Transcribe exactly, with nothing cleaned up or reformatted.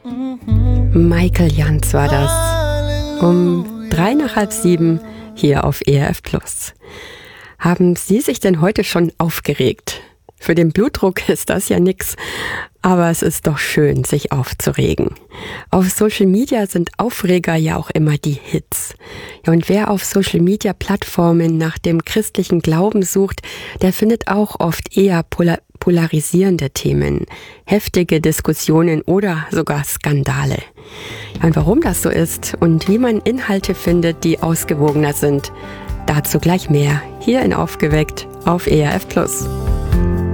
Michael Jantz war das. Um drei nach halb sieben hier auf E R F Plus. Haben Sie sich denn heute schon aufgeregt? Für den Blutdruck ist das ja nix, aber es ist doch schön, sich aufzuregen. Auf Social Media sind Aufreger ja auch immer die Hits. Ja, und wer auf Social Media Plattformen nach dem christlichen Glauben sucht, der findet auch oft eher polar- polarisierende Themen, heftige Diskussionen oder sogar Skandale. Ja, und warum das so ist und wie man Inhalte findet, die ausgewogener sind, dazu gleich mehr hier in Aufgeweckt auf E R F Plus.